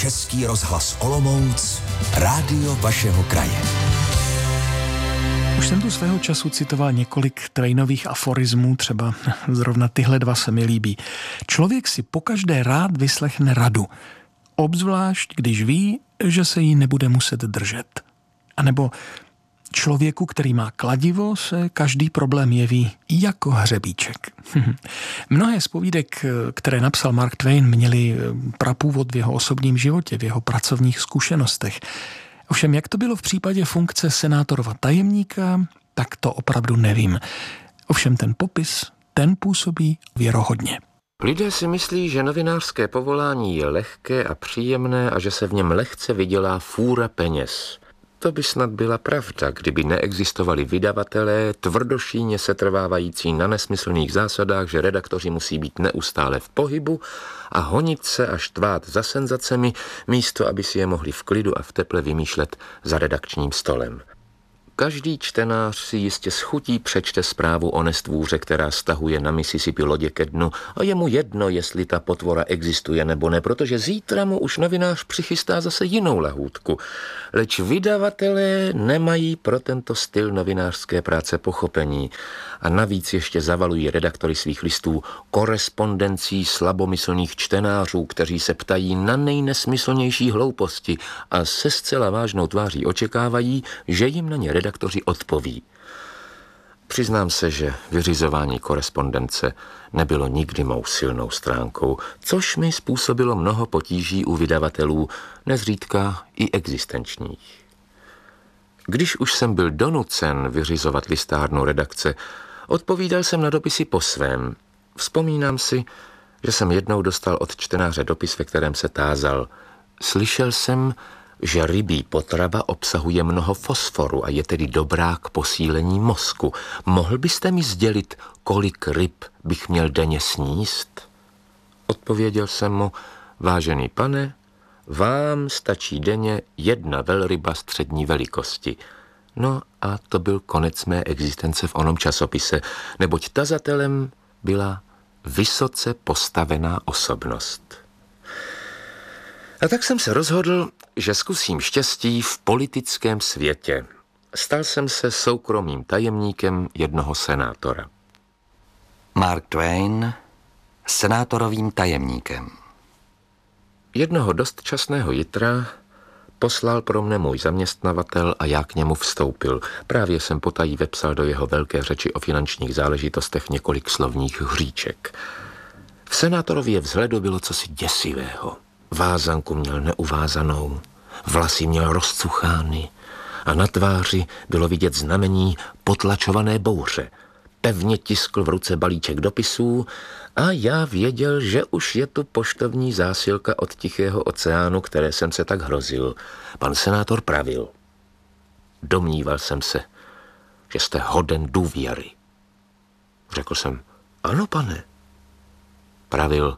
Český rozhlas Olomouc, rádio vašeho kraje. Už jsem tu svého času citoval několik Twainových aforismů, třeba zrovna tyhle dva se mi líbí. Člověk si pokaždé rád vyslechne radu, obzvlášť když ví, že se jí nebude muset držet. A nebo člověku, který má kladivo, se každý problém jeví jako hřebíček. Mnohé z povídek, které napsal Mark Twain, měly prapůvod v jeho osobním životě, v jeho pracovních zkušenostech. Ovšem, jak to bylo v případě funkce senátorova tajemníka, tak to opravdu nevím. Ovšem ten popis, ten působí věrohodně. Lidé si myslí, že novinářské povolání je lehké a příjemné a že se v něm lehce vydělá fůra peněz. To by snad byla pravda, kdyby neexistovali vydavatelé, tvrdošíně setrvávající na nesmyslných zásadách, že redaktoři musí být neustále v pohybu a honit se a štvát za senzacemi, místo aby si je mohli v klidu a v teple vymýšlet za redakčním stolem. Každý čtenář si jistě s chutí přečte zprávu o nestvůře, která stahuje na Mississippi lodě ke dnu a je mu jedno, jestli ta potvora existuje nebo ne, protože zítra mu už novinář přichystá zase jinou lahůdku. Leč vydavatelé nemají pro tento styl novinářské práce pochopení a navíc ještě zavalují redaktory svých listů korespondencí slabomyslných čtenářů, kteří se ptají na nejnesmyslnější hlouposti a se zcela vážnou tváří očekávají, že jim na ně redaktoři odpoví. Přiznám se, že vyřizování korespondence nebylo nikdy mou silnou stránkou, což mi způsobilo mnoho potíží u vydavatelů, nezřídka i existenčních. Když už jsem byl donucen vyřizovat listárnu redakce, odpovídal jsem na dopisy po svém. Vzpomínám si, že jsem jednou dostal od čtenáře dopis, ve kterém se tázal: slyšel jsem, že rybí potrava obsahuje mnoho fosforu a je tedy dobrá k posílení mozku. Mohl byste mi sdělit, kolik ryb bych měl denně sníst? Odpověděl jsem mu: vážený pane, vám stačí denně 1 velryba střední velikosti. No a to byl konec mé existence v onom časopise, neboť tazatelem byla vysoce postavená osobnost. A tak jsem se rozhodl, že zkusím štěstí v politickém světě. Stal jsem se soukromým tajemníkem jednoho senátora. Mark Twain, senátorovým tajemníkem. Jednoho dost časného jitra poslal pro mne můj zaměstnavatel a já k němu vstoupil. Právě jsem potají vepsal do jeho velké řeči o finančních záležitostech několik slovních hříček. V senátorově vzhledu bylo cosi děsivého. Vázanku měl neuvázanou, vlasy měl rozcuchány a na tváři bylo vidět znamení potlačované bouře. Pevně tiskl v ruce balíček dopisů a já věděl, že už je tu poštovní zásilka od Tichého oceánu, které jsem se tak hrozil. Pan senátor pravil: domníval jsem se, že jste hoden důvěry. Řekl jsem: ano, pane. Pravil: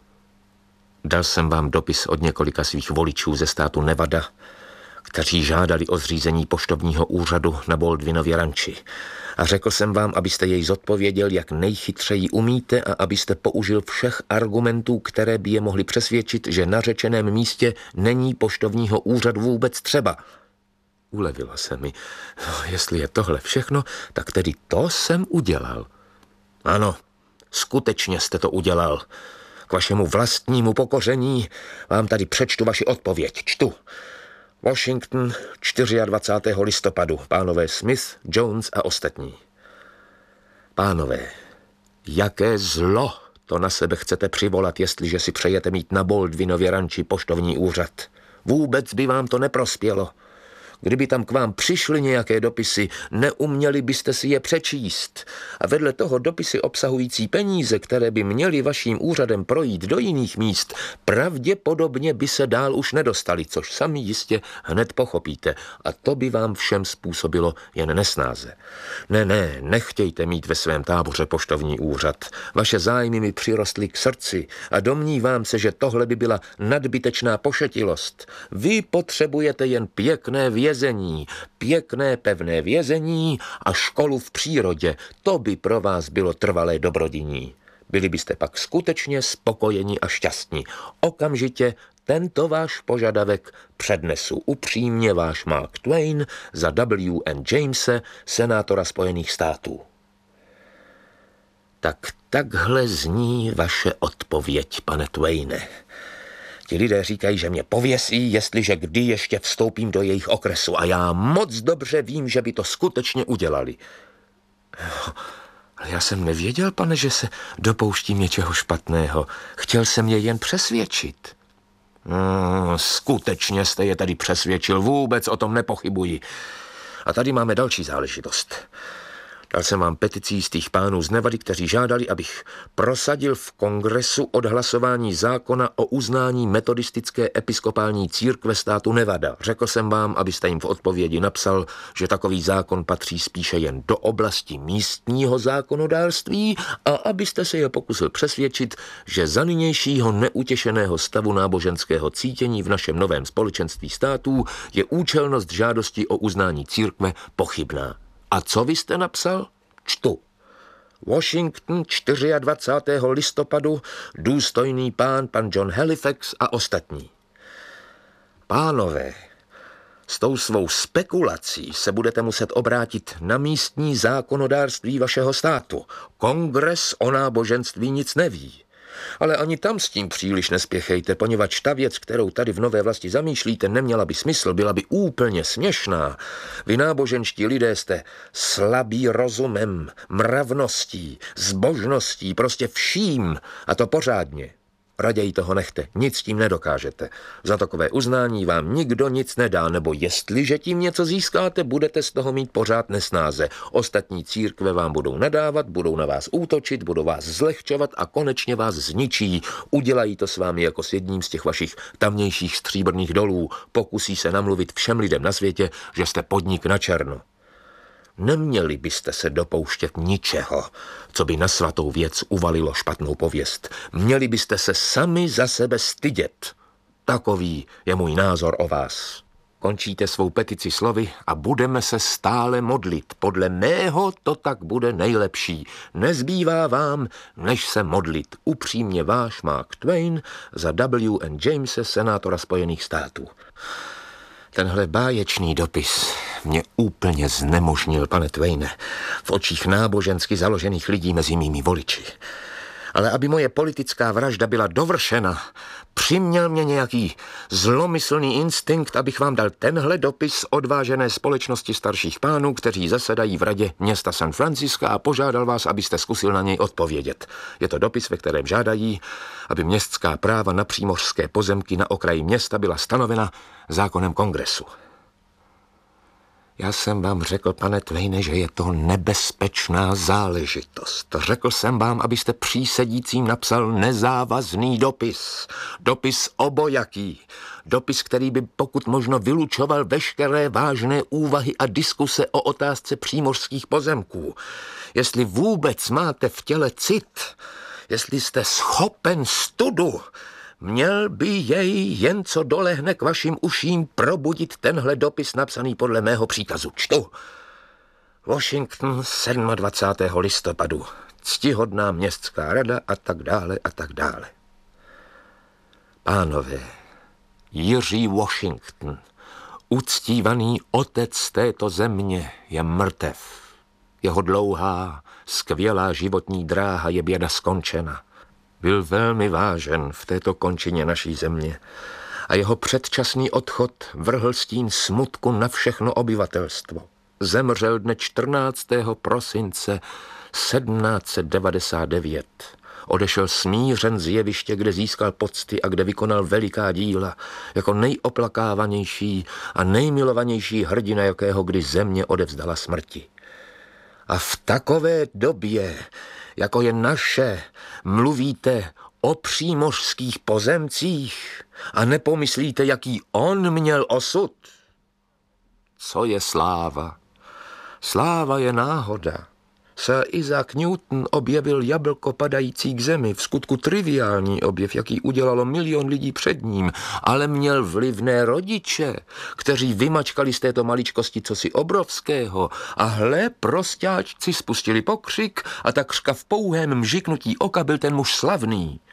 dal jsem vám dopis od několika svých voličů ze státu Nevada, kteří žádali o zřízení poštovního úřadu na Baldwinově ranči. A řekl jsem vám, abyste jej zodpověděl, jak nejchytřeji umíte a abyste použil všech argumentů, které by je mohli přesvědčit, že na řečeném místě není poštovního úřadu vůbec třeba. Ulevilo se mi. No, jestli je tohle všechno, tak tedy to jsem udělal. Ano, skutečně jste to udělal. K vašemu vlastnímu pokoření vám tady přečtu vaši odpověď. Čtu. Washington, 24. listopadu. Pánové Smith, Jones a ostatní. Pánové, jaké zlo to na sebe chcete přivolat, jestliže si přejete mít na Baldwinově ranči poštovní úřad? Vůbec by vám to neprospělo. Kdyby tam k vám přišly nějaké dopisy, neuměli byste si je přečíst. A vedle toho dopisy obsahující peníze, které by měly vaším úřadem projít do jiných míst, pravděpodobně by se dál už nedostali, což sami jistě hned pochopíte. A to by vám všem způsobilo jen nesnáze. Ne, nechtějte mít ve svém táboře poštovní úřad. Vaše zájmy mi přirostly k srdci a domnívám se, že tohle by byla nadbytečná pošetilost. Vy potřebujete jen pěkné vězení, pěkné pevné vězení a školu v přírodě. To by pro vás bylo trvalé dobrodění. Byli byste pak skutečně spokojeni a šťastní. Okamžitě tento váš požadavek přednesu upřímně váš Mark Twain za W.N. Jamese, senátora Spojených států. Tak takhle zní vaše odpověď, pane Twaine. Ti lidé říkají, že mě pověsí, jestliže kdy ještě vstoupím do jejich okresu a já moc dobře vím, že by to skutečně udělali. Ale já jsem nevěděl, pane, že se dopouštím něčeho špatného. Chtěl jsem je jen přesvědčit. Skutečně jste je tady přesvědčil, vůbec o tom nepochybuji. A tady máme další záležitost. Dal jsem vám peticí z těch pánů z Nevady, kteří žádali, abych prosadil v kongresu odhlasování zákona o uznání metodistické episkopální církve státu Nevada. Řekl jsem vám, abyste jim v odpovědi napsal, že takový zákon patří spíše jen do oblasti místního zákonodárství a abyste se je pokusil přesvědčit, že za nynějšího neutěšeného stavu náboženského cítění v našem novém společenství států je účelnost žádosti o uznání církve pochybná. A co vy jste napsal? Čtu. Washington, 24. listopadu, důstojný pan John Halifax a ostatní. Pánové, s tou svou spekulací se budete muset obrátit na místní zákonodárství vašeho státu. Kongres o náboženství nic neví. Ale ani tam s tím příliš nespěchejte, poněvadž ta věc, kterou tady v Nové vlasti zamýšlíte, neměla by smysl, byla by úplně směšná. Vy náboženští lidé jste slabí rozumem, mravností, zbožností, prostě vším, a to pořádně. Raději toho nechte, nic tím nedokážete. Za takové uznání vám nikdo nic nedá, nebo jestliže tím něco získáte, budete z toho mít pořád nesnáze. Ostatní církve vám budou nadávat, budou na vás útočit, budou vás zlehčovat a konečně vás zničí. Udělají to s vámi jako s jedním z těch vašich tamnějších stříbrných dolů. Pokusí se namluvit všem lidem na světě, že jste podnik na černo. Neměli byste se dopouštět ničeho, co by na svatou věc uvalilo špatnou pověst. Měli byste se sami za sebe stydět. Takový je můj názor o vás. Končíte svou petici slovy a budeme se stále modlit. Podle mého to tak bude nejlepší. Nezbývá vám, než se modlit. Upřímně váš Mark Twain za W.N. Jamese, senátora Spojených států. Tenhle báječný dopis mě úplně znemožnil, pane Twaine, v očích nábožensky založených lidí mezi mými voliči. Ale aby moje politická vražda byla dovršena, přiměl mě nějaký zlomyslný instinkt, abych vám dal tenhle dopis odvážené společnosti starších pánů, kteří zasedají v radě města San Francisca, a požádal vás, abyste zkusil na něj odpovědět. Je to dopis, ve kterém žádají, aby městská práva na přímořské pozemky na okraji města byla stanovena zákonem kongresu. Já jsem vám řekl, pane Twaine, že je to nebezpečná záležitost. Řekl jsem vám, abyste přísedícím napsal nezávazný dopis. Dopis obojaký. Dopis, který by pokud možno vylučoval veškeré vážné úvahy a diskuse o otázce přímořských pozemků. Jestli vůbec máte v těle cit, jestli jste schopen studu, měl by jej, jen co dolehne k vašim uším, probudit tenhle dopis napsaný podle mého příkazu. Čtu. Washington, 27. listopadu. Ctihodná městská rada a tak dále a tak dále. Pánové, Jiří Washington, uctívaný otec této země, je mrtev. Jeho dlouhá, skvělá životní dráha je běda skončena. Byl velmi vážen v této končině naší země a jeho předčasný odchod vrhl stín smutku na všechno obyvatelstvo. Zemřel dne 14. prosince 1799. Odešel smířen z jeviště, kde získal pocty a kde vykonal veliká díla, jako nejoplakávanější a nejmilovanější hrdina, jakého kdy země odevzdala smrti. A v takové době, jako je naše, mluvíte o přímořských pozemcích a nepomyslíte, jaký on měl osud. Co je sláva? Sláva je náhoda. Sir Isaac Newton objevil jablko padající k zemi, v skutku triviální objev, jaký udělalo milion lidí před ním, ale měl vlivné rodiče, kteří vymačkali z této maličkosti cosi obrovského a hle, prosťáčci spustili pokřik a takřka v pouhém mžiknutí oka byl ten muž slavný.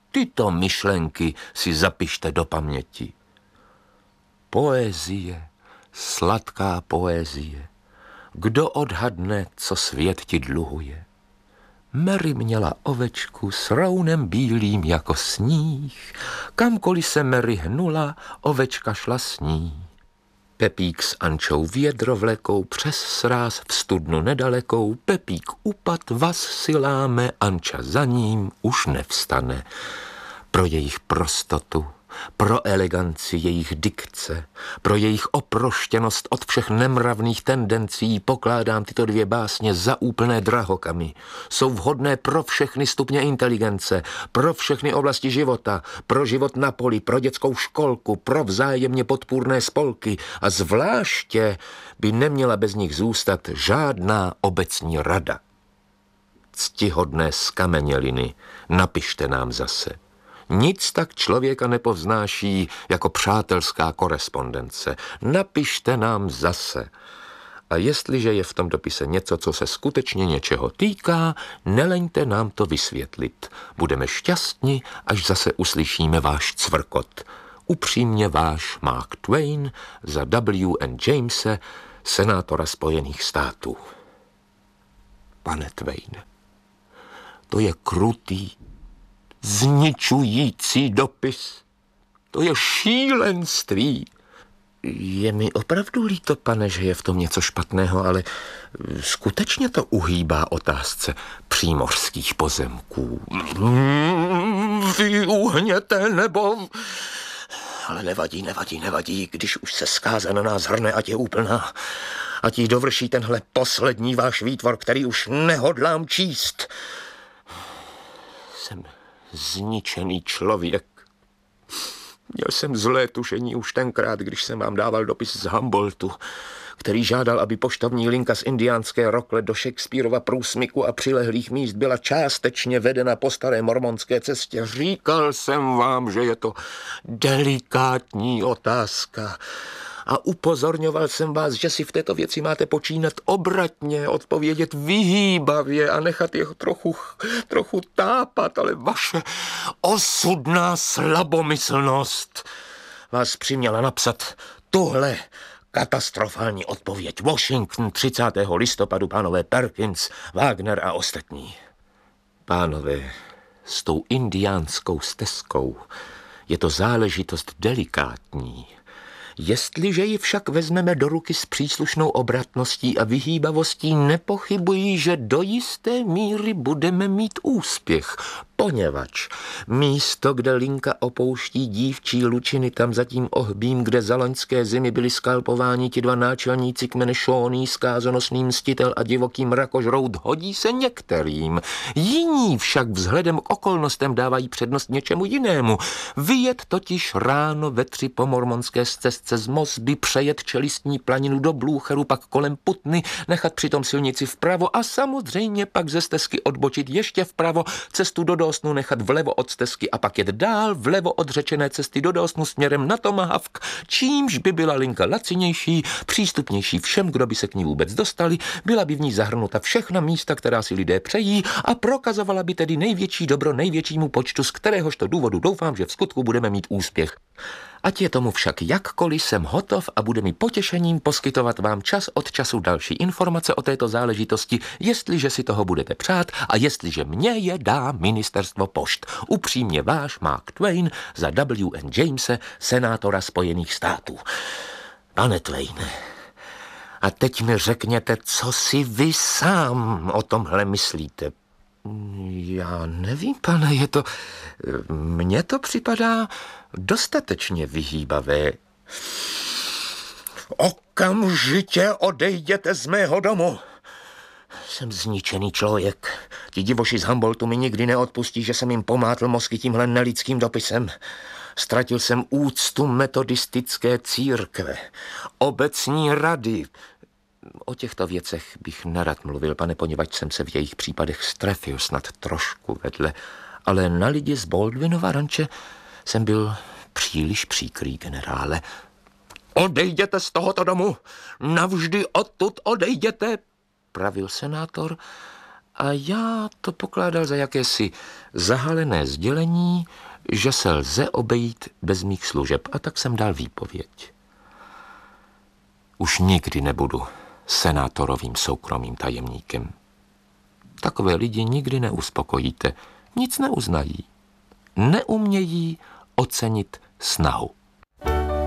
Tyto myšlenky si zapište do paměti. Poezie, sladká poezie. Kdo odhadne, co svět ti dluhuje? Mary měla ovečku s rounem bílým jako sníh. Kamkoliv se Mary hnula, ovečka šla s ní. Pepík s Ančou vědro vlekou, přes sráz v studnu nedalekou. Pepík upad, vaz si láme, Anča za ním už nevstane. Pro jejich prostotu, pro eleganci jejich dikce, pro jejich oproštěnost od všech nemravných tendencí pokládám tyto dvě básně za úplné drahokamy. Jsou vhodné pro všechny stupně inteligence, pro všechny oblasti života, pro život na poli, pro dětskou školku, pro vzájemně podpůrné spolky a zvláště by neměla bez nich zůstat žádná obecní rada. Ctihodné skameněliny, napište nám zase. Nic tak člověka nepovznáší jako přátelská korespondence. Napište nám zase. A jestliže je v tom dopise něco, co se skutečně něčeho týká, neleňte nám to vysvětlit. Budeme šťastni, až zase uslyšíme váš cvrkot. Upřímně váš Mark Twain za W.N. Jamese, senátora Spojených států. Pane Twaine, to je krutý, zničující dopis. To je šílenství. Je mi opravdu líto, pane, že je v tom něco špatného, ale skutečně to uhýbá otázce přímořských pozemků. Vy uhněte, nebo... Ale nevadí, když už se zkáza na nás hrne, ať je úplná. Ať jí dovrší tenhle poslední váš výtvor, který už nehodlám číst. Jsem zničený člověk. Měl jsem zlé tušení už tenkrát, když jsem vám dával dopis z Humboldtu, který žádal, aby poštovní linka z indiánské Rokle do Shakespearova průsmyku a přilehlých míst byla částečně vedena po staré mormonské cestě. Říkal jsem vám, že je to delikátní otázka. A upozorňoval jsem vás, že si v této věci máte počínat obratně, odpovědět vyhýbavě a nechat je trochu tápat, ale vaše osudná slabomyslnost vás přiměla napsat tuhle katastrofální odpověď. Washington, 30. listopadu, pánové Perkins, Wagner a ostatní. Pánové, s tou indiánskou stezkou je to záležitost delikátní. Jestliže ji však vezmeme do ruky s příslušnou obratností a vyhýbavostí, nepochybuji, že do jisté míry budeme mít úspěch, poněvadž místo, kde linka opouští dívčí lučiny, tam za tím ohbím, kde za loňské zimy byli skalpováni ti dva náčelníci kmene Shawnee, skázonosný mstitel a divoký mrakožrout, hodí se některým. Jiní však vzhledem k okolnostem dávají přednost něčemu jinému. Vyjet totiž ráno ve 3 po mormonské stezce z Mosby, přejet čelistní planinu do Blúcheru, pak kolem Putny, nechat přitom silnici vpravo a samozřejmě pak ze stezky odbočit ještě vpravo, cestu do Dawsonu nechat vlevo od stezky a pak jet dál vlevo od řečené cesty do Dawsonu směrem na Tomahawk, čímž by byla linka lacinější, přístupnější všem, kdo by se k ní vůbec dostali, byla by v ní zahrnuta všechna místa, která si lidé přejí a prokazovala by tedy největší dobro největšímu počtu, z kteréhožto důvodu doufám, že v skutku budeme mít úspěch. Ať je tomu však jakkoliv, jsem hotov a bude mi potěšením poskytovat vám čas od času další informace o této záležitosti, jestliže si toho budete přát a jestliže mě je dá ministerstvo pošt. Upřímně váš Mark Twain za W.N. Jamese, senátora Spojených států. Pane Twaine, a teď mi řekněte, co si vy sám o tomhle myslíte. Já nevím, pane, mně to připadá dostatečně vyhýbavé. Okamžitě odejděte z mého domu. Jsem zničený člověk. Ti divoši z Humboldtu mi nikdy neodpustí, že jsem jim pomátl mozky tímhle nelidským dopisem. Ztratil jsem úctu metodistické církve, obecní rady. O těchto věcech bych nerad mluvil, pane, poněvadž jsem se v jejich případech strefil snad trošku vedle, ale na lidi z Baldwinova ranče jsem byl příliš příkrý, generále. Odejděte z tohoto domu, navždy odtud odejděte, pravil senátor A já to pokládal za jakési zahalené sdělení, že se lze obejít bez mých služeb, a tak jsem dal výpověď. Už nikdy nebudu senátorovým soukromým tajemníkem. Takové lidi nikdy neuspokojíte, nic neuznají. Neumějí ocenit snahu.